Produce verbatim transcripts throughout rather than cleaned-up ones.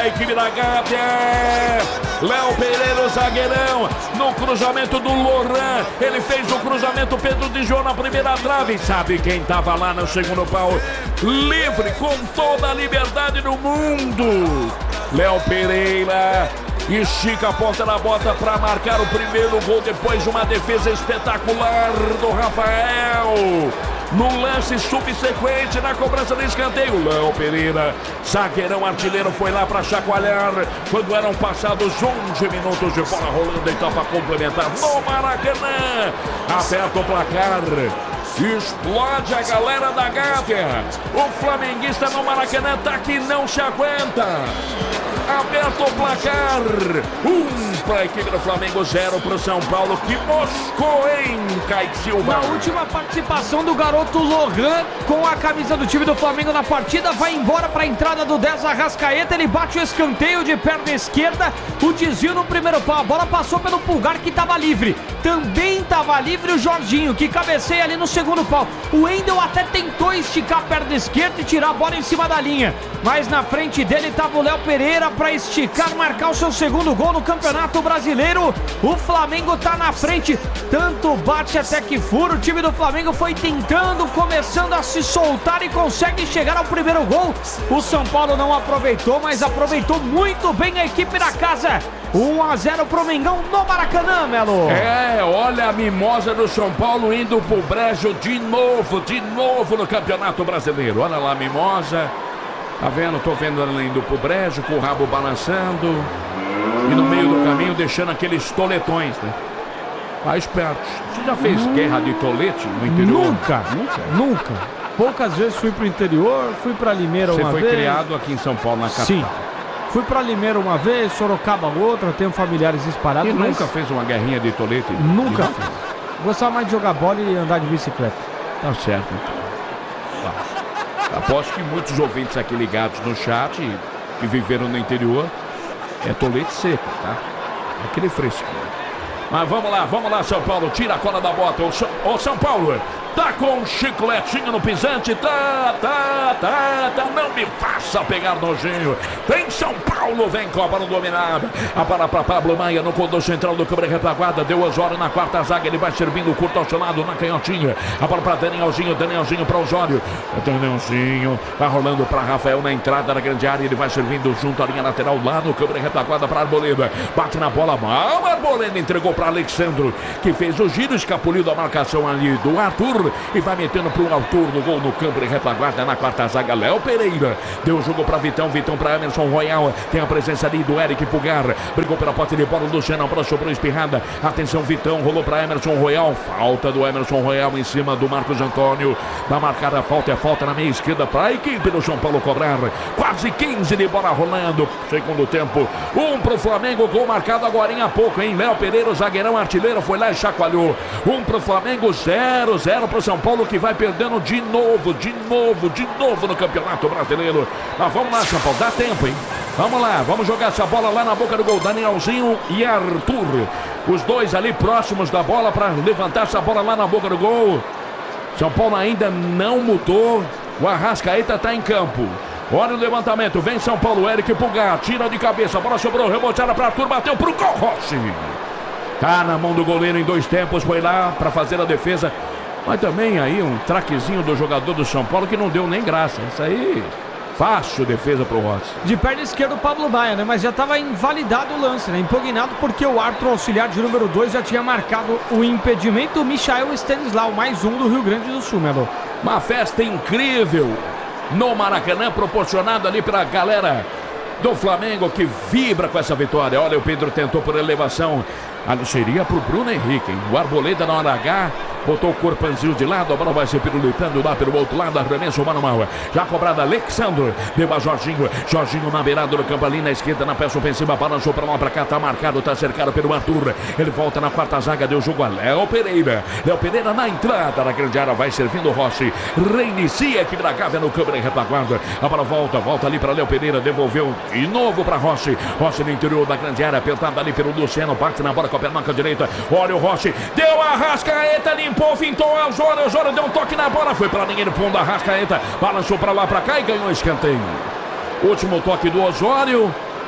a equipe da Gávea. Léo Pereira, o zagueirão, no cruzamento do Loran. Ele fez o cruzamento, Pedro de João na primeira trave. Sabe quem estava lá no segundo pau? Livre, com toda a liberdade do mundo. Léo Pereira estica a ponta da bota para marcar o primeiro gol depois de uma defesa espetacular do Rafael. No lance subsequente, na cobrança do escanteio, Léo Pereira, zagueirão artilheiro, foi lá para chacoalhar quando eram passados onze minutos de bola rolando, então para complementar no Maracanã. Aperta o placar, explode a galera da Gávea. O flamenguista no Maracanã tá que não se aguenta. Aberto o placar, um para a equipe do Flamengo, zero para o São Paulo, que moscou, hein, Kaique Silva? Na última participação do garoto Lohan, com a camisa do time do Flamengo na partida, vai embora para a entrada do dez, Arrascaeta, ele bate o escanteio de perna esquerda, o desvio no primeiro pau, a bola passou pelo Pulgar, que estava livre, também estava livre o Jorginho, que cabeceia ali no segundo pau. O Wendel até tentou esticar a perna esquerda e tirar a bola em cima da linha, mas na frente dele estava o Léo Pereira para esticar, marcar o seu segundo gol no Campeonato Brasileiro. O Flamengo tá na frente, tanto bate até que fura. O time do Flamengo foi tentando, começando a se soltar e consegue chegar ao primeiro gol. O São Paulo não aproveitou, mas aproveitou muito bem a equipe da casa. um a zero pro Mengão no Maracanã, Melo. É, olha a mimosa do São Paulo indo pro brejo de novo, de novo no Campeonato Brasileiro. Olha lá a mimosa. Tá vendo? Tô vendo ela indo pro brejo, com o rabo balançando. E no meio do caminho deixando aqueles toletões, né? Tá esperto. Você já fez hum. guerra de tolete no interior? Nunca, nunca, nunca. Poucas vezes fui pro interior, fui pra Limeira Você uma vez. Você foi criado aqui em São Paulo, na capital? Sim. Fui pra Limeira uma vez, Sorocaba outra, tenho familiares espalhados. E mas... nunca fez uma guerrinha de tolete? Nunca fiz. Gostava mais de jogar bola e andar de bicicleta. Tá certo, então. Tá. Aposto que muitos ouvintes aqui ligados no chat, que viveram no interior, é tolete seco, tá? É aquele fresquinho. Mas vamos lá, vamos lá, São Paulo, tira a cola da bota. Ô, ô São Paulo, tá com um chicletinho no pisante, tá, tá, tá, tá, não me faça pegar nojinho. Vem São Paulo, vem Copa no dominado. A bola pra Pablo Maia no condor central do câmera retaguarda, deu Osório na quarta zaga, ele vai servindo curto ao seu lado na canhotinha. A bola pra Danielzinho, Danielzinho pra Osório. Danielzinho, tá rolando pra Rafael na entrada da grande área, ele vai servindo junto à linha lateral lá no câmera retaguarda pra Arboleda. Bate na bola mal, Arboleda entregou pra Alexandro, que fez o giro, escapuliu da marcação ali do Arthur e vai metendo pro autor do gol no campo de retaguarda na quarta zaga, Léo Pereira. Deu o jogo pra Vitão, Vitão pra Emerson Royal, tem a presença ali do Eric Pulgar, brigou pela posse de bola, Luciano Ambrosio sobrou espirrada, atenção Vitão, rolou pra Emerson Royal, falta do Emerson Royal em cima do Marcos Antônio, dá marcada a falta, é falta na meia esquerda pra equipe do São Paulo cobrar, quase quinze de bola rolando, segundo tempo, um pro Flamengo, gol marcado agora há pouco, hein, Léo Pereira, o zagueirão artilheiro, foi lá e chacoalhou, um pro Flamengo, zero, zero pro São Paulo, que vai perdendo de novo, de novo, de novo no Campeonato Brasileiro. Mas vamos lá, São Paulo, dá tempo, hein? Vamos lá, vamos jogar essa bola lá na boca do gol, Danielzinho e Arthur, os dois ali próximos da bola para levantar essa bola lá na boca do gol. São Paulo ainda não mudou, o Arrascaeta tá em campo. Olha o levantamento, vem São Paulo, Eric Pulgar, tira de cabeça, a bola sobrou, reboteada para Arthur, bateu pro gol, Rossi. Tá na mão do goleiro em dois tempos, foi lá para fazer a defesa. Mas também aí um traquezinho do jogador do São Paulo que não deu nem graça. Isso aí, fácil defesa pro Rossi. De perna esquerda o Pablo Maia, né? Mas já estava invalidado o lance, né? Impugnado porque o árbitro auxiliar de número dois já tinha marcado o impedimento. O Michael Stanislau, mais um do Rio Grande do Sul, Melo. Uma festa incrível no Maracanã, proporcionado ali pela galera do Flamengo que vibra com essa vitória. Olha, o Pedro tentou por elevação. Ali seria pro Bruno Henrique, hein? O Arboleda na hora H, botou o corpanzinho de lado, a bola vai ser pirulitando lá pelo outro lado, arremesso o Mano Mal. Já cobrada Alexandro, deu a Jorginho, Jorginho na beirada do campo ali na esquerda, na peça ofensiva, balançou pra lá pra cá, tá marcado, tá cercado pelo Arthur. Ele volta na quarta zaga, deu jogo a Léo Pereira. Léo Pereira na entrada da grande área, vai servindo o Rossi. Reinicia a equipe da Gávea no câmera em retaguarda. A bola volta, volta ali pra Léo Pereira, devolveu de novo pra Rossi. Rossi no interior da grande área, apertado ali pelo Luciano, bate na bola com a perna direita, olha o Rossi, deu a Arrascaeta, limpou, fintou o Osório, Osório deu um toque na bola, foi pra ninguém no fundo, a Arrascaeta balançou pra lá, pra cá e ganhou o escanteio. Último toque do Osório,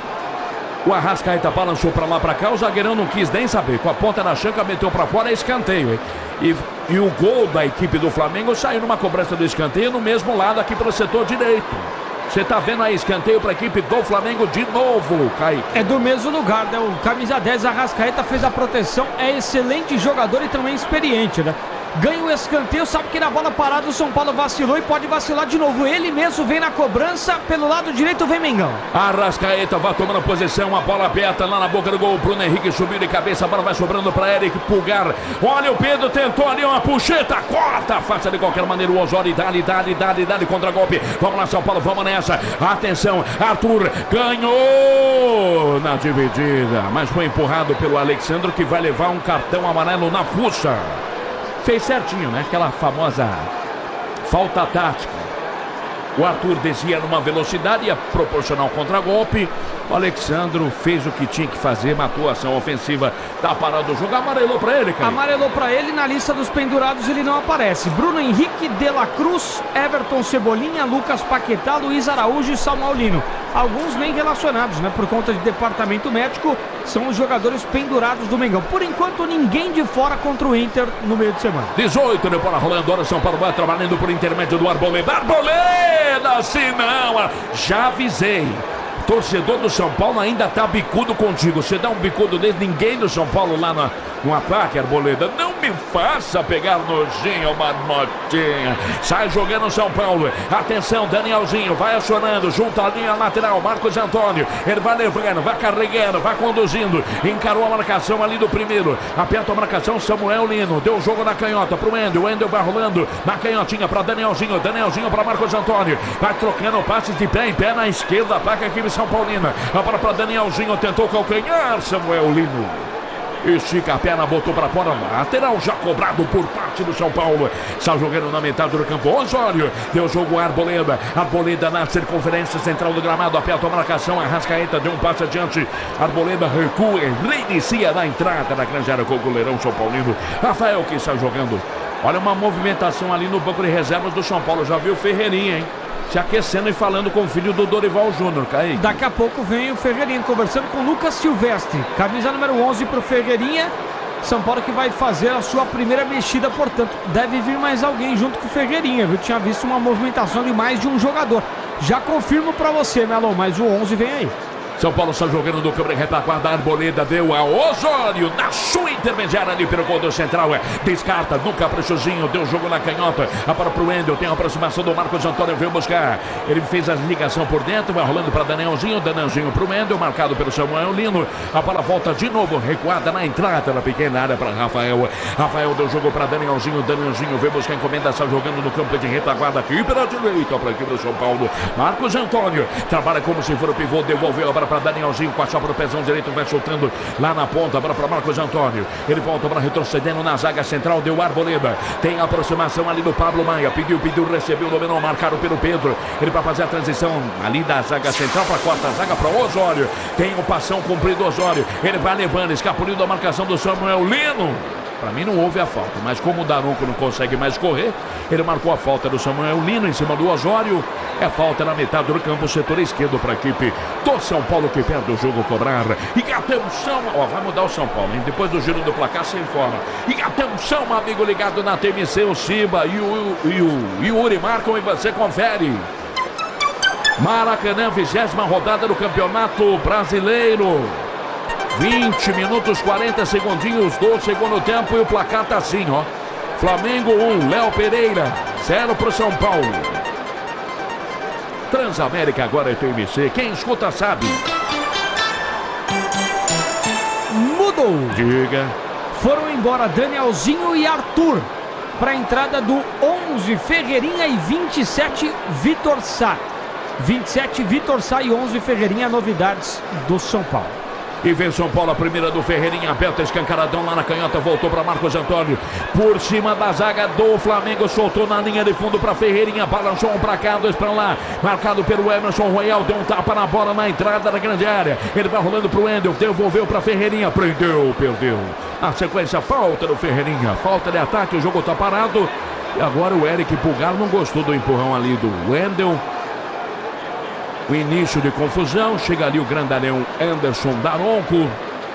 O Arrascaeta balançou pra lá, pra cá, o zagueirão não quis nem saber. Com a ponta na chanca, meteu pra fora, é escanteio, hein? E, e o gol da equipe do Flamengo saiu numa cobrança do escanteio no mesmo lado aqui pelo setor direito. Você tá vendo aí, escanteio pra equipe do Flamengo de novo, Kaique. É do mesmo lugar, né? O camisa dez, Arrascaeta, fez a proteção, é excelente jogador e também experiente, né? Ganha o escanteio, sabe que na bola parada o São Paulo vacilou e pode vacilar de novo. Ele mesmo vem na cobrança, pelo lado direito vem Mengão. Arrascaeta vai tomando posição, a bola aberta lá na boca do gol. Bruno Henrique subiu de cabeça, a bola vai sobrando para Eric Pulgar. Olha, o Pedro tentou ali uma puxeta, corta, faça de qualquer maneira o Osório, dá-lhe, dá-lhe, dá-lhe, dá-lhe contra golpe. Vamos lá, São Paulo, vamos nessa. Atenção, Arthur ganhou na dividida, mas foi empurrado pelo Alexandre, que vai levar um cartão amarelo na fuça. Fez certinho, né? Aquela famosa falta tática. O Arthur descia numa velocidade, ia proporcionar o contragolpe. O Alexandro fez o que tinha que fazer, matou a ação ofensiva da parada do jogo. Amarelou pra ele, cara. Amarelou pra ele, na lista dos pendurados ele não aparece. Bruno Henrique, De La Cruz, Everton Cebolinha, Lucas Paquetá, Luiz Araújo e Samuelino. Alguns nem relacionados, né? Por conta de departamento médico, são os jogadores pendurados do Mengão. Por enquanto, ninguém de fora contra o Inter no meio de semana. dezoito, né? Bola rolando, agora São Paulo vai trabalhando por intermédio do Arboleda. Arboleda, assim não! Já avisei. Torcedor do São Paulo ainda tá bicudo contigo. Você dá um bicudo desse, ninguém do São Paulo lá na, no ataque, Arboleda. Não me faça pegar nojinho, marmotinha. Sai jogando São Paulo. Atenção, Danielzinho, vai acionando, junto à linha lateral, Marcos Antônio. Ele vai levando, vai carregando, vai conduzindo. Encarou a marcação ali do primeiro. Aperta a marcação, Samuel Lino. Deu o jogo na canhota pro Wendel. Wendel vai rolando na canhotinha pra Danielzinho. Danielzinho pra Marcos Antônio. Vai trocando passes de pé em pé na esquerda. Ataca a equipe São Paulina. A bola para Danielzinho, tentou calcanhar, Samuel Lino. Estica a perna, botou para fora. Lateral já cobrado por parte do São Paulo. Está jogando na metade do campo. Osório deu jogo Arboleda. Arboleda na circunferência central do gramado. Aperta a marcação. Arrascaeta deu um passo adiante. Arboleda recua e reinicia na entrada da grande área com o goleirão São Paulino. Rafael que está jogando. Olha uma movimentação ali no banco de reservas do São Paulo. Já viu Ferreirinha, hein? Se aquecendo e falando com o filho do Dorival Júnior, Kaique. Daqui a pouco vem o Ferreirinha conversando com o Lucas Silvestre. Camisa número onze pro Ferreirinha. São Paulo que vai fazer a sua primeira mexida, portanto, deve vir mais alguém junto com o Ferreirinha, viu? Tinha visto uma movimentação de mais de um jogador. Já confirmo pra você, Melo, mas o onze vem aí. São Paulo está jogando no câmera retaguarda. Arboleda deu a Osório na sua intermediária ali pelo gol do central. Descarta, nunca preçozinho. Deu jogo na canhota. A bola pro Wendel. Tem a aproximação do Marcos Antônio. Veio buscar. Ele fez a ligação por dentro. Vai rolando para Danielzinho. Danielzinho pro Wendel. Marcado pelo Samuel Lino. A bola volta de novo. Recuada na entrada da pequena área para Rafael. Rafael deu jogo para Danielzinho. Danielzinho veio buscar a encomenda. Está jogando no campo de retaguarda aqui pela direita para a equipe do São Paulo. Marcos Antônio trabalha como se for o pivô. Devolveu a bola para Danielzinho com a chapa do pezão direito, vai soltando lá na ponta, agora para Marcos Antônio. Ele volta para retrocedendo na zaga central, deu Arboleda. Tem a aproximação ali do Pablo Maia, pediu, pediu, recebeu, dominou, marcado pelo Pedro. Ele vai fazer a transição ali da zaga central para a quarta zaga para Osório. Tem o passão cumprido Osório. Ele vai levando, escapuliu da marcação do Samuel Lino. Para mim não houve a falta, mas como o Daronco não consegue mais correr, ele marcou a falta do Samuel Lino em cima do Osório. É falta na metade do campo, setor esquerdo para a equipe do São Paulo que perde o jogo cobrar. E atenção, ó, vai mudar o São Paulo, hein? Depois do giro do placar, se informa. E atenção, amigo ligado na T M C, o Ciba e o, e o, e o Uri marcam e você confere. Maracanã, vigésima rodada do Campeonato Brasileiro. vinte minutos, quarenta segundinhos do segundo tempo e o placar tá assim, ó. Flamengo um, Léo Pereira, zero pro São Paulo. Transamérica agora é T M C, quem escuta sabe. Mudou. Diga. Foram embora Danielzinho e Arthur para a entrada do onze Ferreirinha e vinte e sete Vitor Sá. vinte e sete Vitor Sá e onze Ferreirinha, novidades do São Paulo. E vem São Paulo, a primeira do Ferreirinha, aberta, escancaradão lá na canhota, voltou para Marcos Antônio, por cima da zaga do Flamengo, soltou na linha de fundo para Ferreirinha, balançou um para cá, dois para lá, marcado pelo Emerson Royal, deu um tapa na bola na entrada da grande área, ele vai rolando pro Wendel, devolveu para Ferreirinha, prendeu, perdeu, na sequência, falta do Ferreirinha, falta de ataque, o jogo tá parado, e agora o Eric Pulgar não gostou do empurrão ali do Wendel. o início de confusão. Chega ali o grandalhão Anderson Daronco.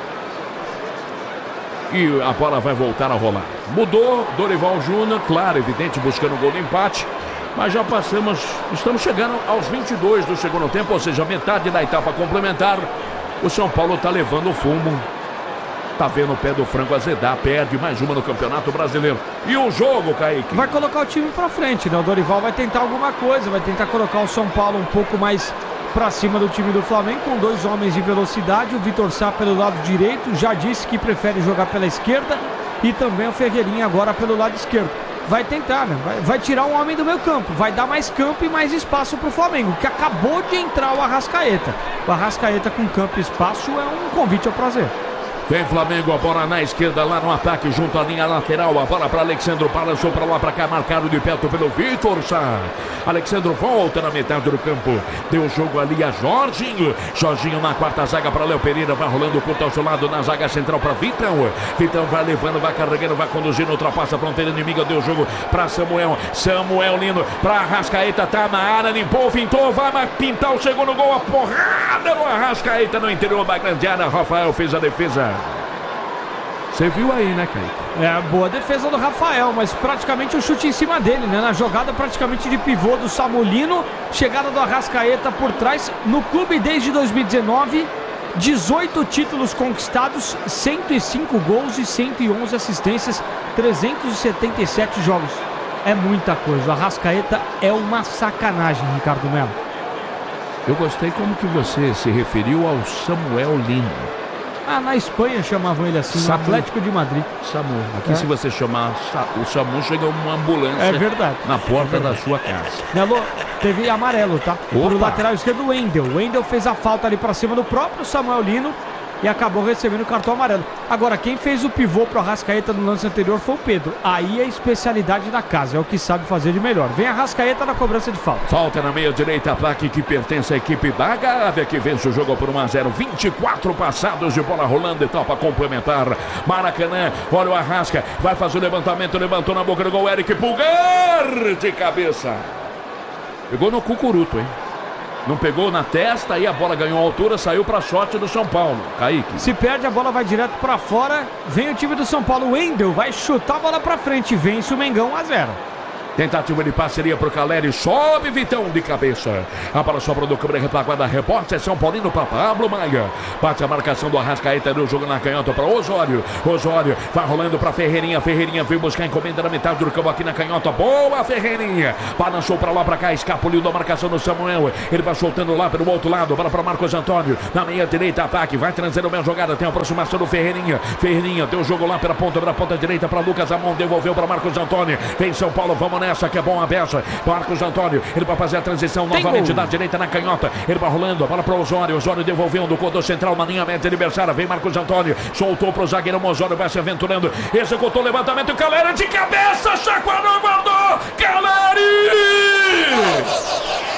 E a bola vai voltar a rolar. Mudou, Dorival Júnior, claro, evidente, buscando o gol de empate. Mas já passamos, estamos chegando aos vinte e dois do segundo tempo, ou seja, metade da etapa complementar. O São Paulo está levando o fumo. Tá vendo o pé do frango azedar, perde mais uma no Campeonato Brasileiro. E o jogo, Kaique? Vai colocar o time pra frente, né? O Dorival vai tentar alguma coisa, vai tentar colocar o São Paulo um pouco mais pra cima do time do Flamengo, com dois homens de velocidade. O Vitor Sá pelo lado direito, já disse que prefere jogar pela esquerda, e também o Ferreirinha agora pelo lado esquerdo. Vai tentar, né? Vai, vai tirar um homem do meio campo, vai dar mais campo e mais espaço pro Flamengo, que acabou de entrar o Arrascaeta. O Arrascaeta com campo e espaço é um convite ao prazer. Vem Flamengo, a bola na esquerda, lá no ataque, junto à linha lateral. A bola para Alexandro, balançou para lá, para cá, marcado de perto pelo Vitor Sá. Alexandro volta na metade do campo. Deu jogo ali a Jorginho. Jorginho na quarta zaga para Léo Pereira. Vai rolando o conto ao seu lado na zaga central para Vitão. Vitão vai levando, vai carregando, vai conduzindo, ultrapassa a fronteira inimiga. Deu jogo para Samuel. Samuel lindo para Arrascaeta. Tá na área, limpou, pintou, vai pintar o segundo gol. A porrada do Arrascaeta no interior da grande área. Rafael fez a defesa. Você viu aí, né, Kaique? É, boa defesa do Rafael, mas praticamente um chute em cima dele, né? Na jogada praticamente de pivô do Samulino, chegada do Arrascaeta por trás. No clube desde dois mil e dezenove, dezoito títulos conquistados, cento e cinco gols e cento e onze assistências, trezentos e setenta e sete jogos. É muita coisa. O Arrascaeta é uma sacanagem, Ricardo Melo. Eu gostei como que você se referiu ao Samuel Lino. Ah, na Espanha chamavam ele assim, Samu. no Atlético de Madrid. Samu. Aqui é. Se você chamar o Samu, chega uma ambulância é verdade. na porta é verdade. da sua casa. Nelo, teve amarelo, tá? Opa. Pro lateral esquerdo, o Wendel. O Wendel fez a falta ali pra cima do próprio Samuel Lino e acabou recebendo o cartão amarelo. Agora, quem fez o pivô pro Arrascaeta no lance anterior foi o Pedro. Aí é a especialidade da casa, é o que sabe fazer de melhor. Vem Arrascaeta na cobrança de falta. Falta na meia direita, ataque que pertence à equipe da Gávea, que vence o jogo por um a zero. vinte e quatro passados de bola rolando, etapa complementar. Maracanã, olha o Arrasca, vai fazer o levantamento, levantou na boca do gol, Eric Pulgar de cabeça. Pegou no cucuruto, hein? Não pegou na testa, aí a bola ganhou altura, saiu para sorte do São Paulo. Kaique. Se perde, a bola vai direto para fora. Vem o time do São Paulo. O Wendel vai chutar a bola para frente. Vence o Mengão um a zero. Tentativa de parceria pro Caleri, sobe Vitão de cabeça. A bola sobra do câmera retaguarda, rebote é São Paulino para Pablo Maia. Bate a marcação do Arrascaeta, deu jogo na canhota para Osório. Osório vai rolando para Ferreirinha. Ferreirinha veio buscar a encomenda na metade do campo aqui na canhota. Boa Ferreirinha. Balançou para lá para cá, escapuliu da marcação do Samuel. Ele vai soltando lá pelo outro lado, bola para Marcos Antônio. Na meia direita, ataque, vai trazendo uma jogada, tem a aproximação do Ferreirinha. Ferreirinha deu jogo lá pela ponta, pela ponta direita para Lucas Amon, devolveu para Marcos Antônio. Vem São Paulo, vamos nessa que é bom a beça. Marcos Antônio, ele vai fazer a transição Tem novamente gol. da direita na canhota. Ele vai rolando, a bola para o Osório. Osório devolveu do corredor central na linha média adversária. Vem Marcos Antônio, soltou para o zagueiro. Osório vai se aventurando, executou o levantamento. Caleri de cabeça, chacoalhou, guardou. Caleri!